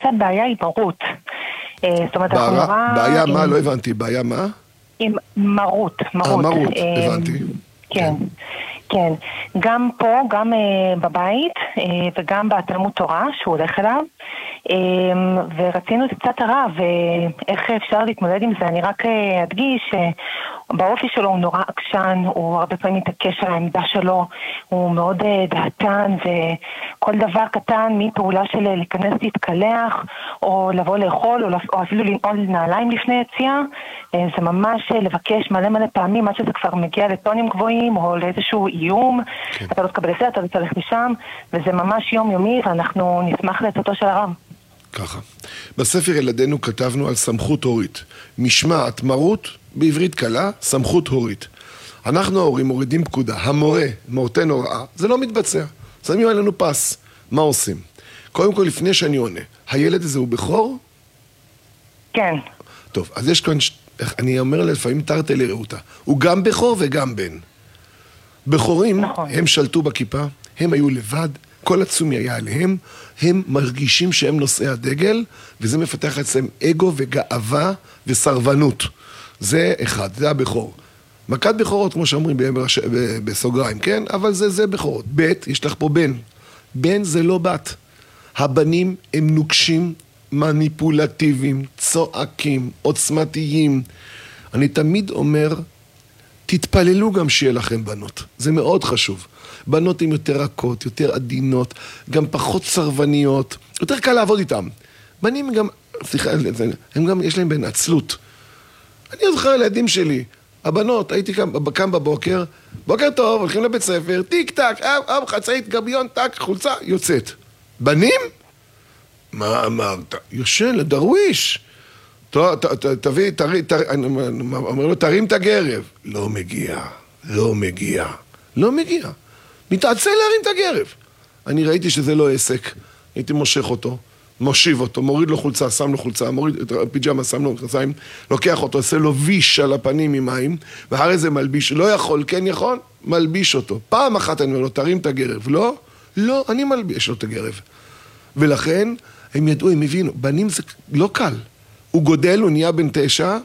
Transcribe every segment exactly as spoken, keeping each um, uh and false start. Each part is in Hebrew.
קצת בעיה עם מרות. זאת אומרת, אנחנו נורא... בעיה מה? לא הבנתי. בעיה מה? עם מרות. אה, מרות, הבנתי. כן. כן. גם פה, גם בבית, וגם בתלמוד תורה, שהוא הולך אליו. ורצינו את קצת הרב, ואיך אפשר להתמודד עם זה. אני רק אדגיש שבאופי שלו הוא נורא עקשן, הוא הרבה פעמים מתעקש על העמדה שלו, הוא מאוד דעתן, וכל דבר קטן מפעולה של להיכנס להתקלח, או לבוא לאכול, או אפילו לנעול נעליים לפני יציאה, זה ממש לבקש מלא מלא פעמים, עד שזה כבר מגיע לטונים גבוהים, או לאיזשהו איום, כן. אתה לא תקבל את זה, אתה לא תלך משם, וזה ממש יומיומי, ואנחנו נשמח לעצתו של הרב. ככה. בספר ילדינו כתבנו על סמכות הורית. משמעת מרות, בעברית קלה, סמכות הורית. אנחנו ההורים מורידים פקודה. המורה, מורתן הוראה, זה לא מתבצע. שמים עלינו פס. מה עושים? קודם כל, לפני שאני עונה, הילד הזה הוא בכור? כן. טוב, אז יש כאן, אני אומר לפעמים תרתי לרעותה. הוא גם בכור וגם בן. בכורים, נכון. הם שלטו בכיפה, הם היו לבד, כל עצומי היה עליהם, הם מרגישים שהם נושאי הדגל, וזה מפתח אצלם אגו וגאווה וסרבנות. זה אחד, זה הבכור. מכת בכורות, כמו שאומרים בסוגריים, כן? אבל זה, זה בכורות. ב', יש לך פה בן. בן זה לא בת. הבנים הם נוקשים, מניפולטיביים, צועקים, עוצמתיים. אני תמיד אומר, תתפללו גם שיהיה לכם בנות. זה מאוד חשוב. בנות הן יותר רכות, יותר עדינות, גם פחות סרבניות, יותר קל לעבוד איתם. בנים גם, סליחה, הם גם, יש להם בין עצלות. אני זוכר הילדים שלי, הבנות, הייתי קם, קם בבוקר, בוקר טוב, הולכים לבית ספר, טיק טק, אב, אב, חצאית, גביון, טק, חולצה, יוצאת. בנים? מה אמרת? יושן, דרוויש. תביא, תרים, אומר לו, תרים את הגרב. לא מגיע, לא מגיע, לא מגיע. מתעצל להרים את הגרב. אני ראיתי שזה לא עסק. הייתי מושך אותו, מושיב אותו, מוריד לו חולצה, שם לו חולצה, מוריד את הפיג'מה, שם לו חולציים, לוקח אותו, עושה לו ויש על הפנים עם מים, ואחרי זה מלביש. לא יכול, כן יכול, מלביש אותו. פעם אחת אני אומר לו, תרים את הגרב. לא, לא, אני מלביש לו את הגרב. ולכן, הם ידעו, הם הבינו, בנים זה לא קל. הוא גודל, הוא נהיה בן תשע,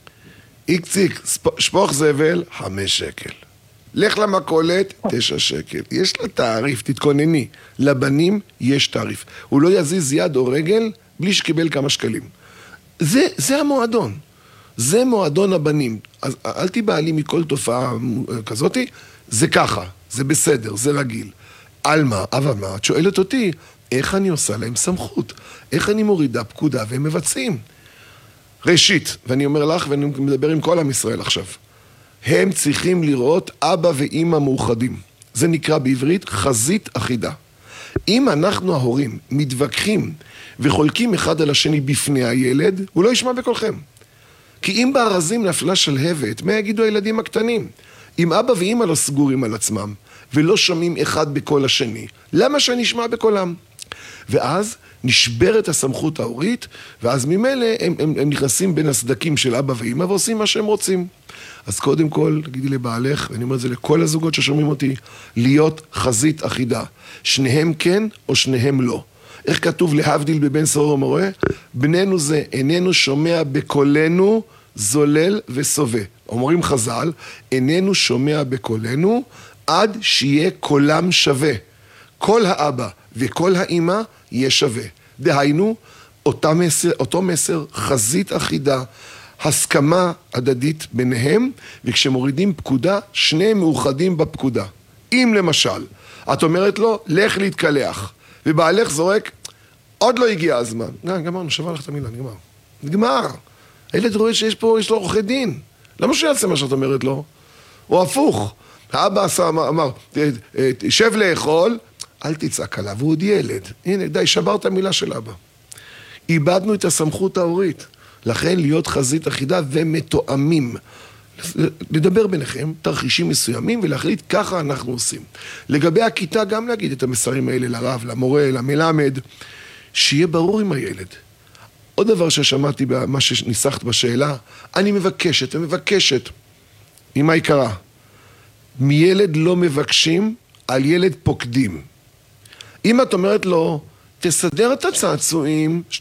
איקציק, שפוך זבל, חמש שקל. לך למקולת, תשע שקל. יש לה תעריף, תתכונני. לבנים יש תעריף. הוא לא יזיז יד או רגל בלי שקיבל כמה שקלים. זה, זה המועדון. זה מועדון הבנים. אז אל תיבעלי מכל תופעה כזאת, זה ככה, זה בסדר, זה רגיל. על מה? אבל מה? את שואלת אותי, איך אני עושה להם סמכות? איך אני מורידה פקודה והם מבצעים? ראשית, ואני אומר לך, ואני מדבר עם כל עם ישראל עכשיו, הם צריכים לראות אבא ואמא מאוחדים. זה נקרא בעברית חזית אחידה. אם אנחנו ההורים מתווכחים וחולקים אחד על השני בפני הילד, הוא לא ישמע בקולכם. כי אם בארזים נפלה שלהבת, מה יגידו הילדים הקטנים? אם אבא ואמא לא סגורים על עצמם ולא שומעים אחד בקול השני, למה שנשמע בקולם? ואז נשברת הסמכות ההורית, ואז ממילא הם, הם, הם נכנסים בין הסדקים של אבא ואמא ועושים מה שהם רוצים. אז קודם כל, תגידי לבעלך, ואני אומר את זה לכל הזוגות ששומעים אותי, להיות חזית אחידה. שניהם כן או שניהם לא. איך כתוב להבדיל בבן סורר ומורה? בננו זה איננו שומע בקולנו זולל וסובה. אומרים חז"ל, איננו שומע בקולנו עד שיהיה קולם שווה. כל האבא וכל האמא יהיה שווה. דהיינו, אותו מסר, אותו מסר חזית אחידה, הסכמה הדדית ביניהם, וכשמורידים פקודה, שניהם מאוחדים בפקודה. אם למשל, את אומרת לו, לך להתקלח, ובעלך זורק, עוד לא הגיע הזמן. גמרנו, שווה לך את המילה, נגמר. נגמר. הילד רואה שיש פה, יש לו עורכי דין. למה שיעשה מה שאת אומרת לו? או הפוך. האבא עשה, אמר, אמר, שב לאכול, אל תצעק עליו, הוא עוד ילד. הנה, די, שבר את המילה של אבא. איבדנו את הסמכות ההורית. לכן להיות חזית אחידה ומתואמים. לדבר ביניכם, תרחישים מסוימים, ולהחליט ככה אנחנו עושים. לגבי הכיתה, גם להגיד את המסרים האלה לרב, למורה, למלמד, שיהיה ברור עם הילד. עוד דבר ששמעתי במה שניסחת בשאלה, אני מבקשת ומבקשת. אמא יקרה, מילד לא מבקשים, על ילד פוקדים. אם את אומרת לו, תסדר את הצעצועים,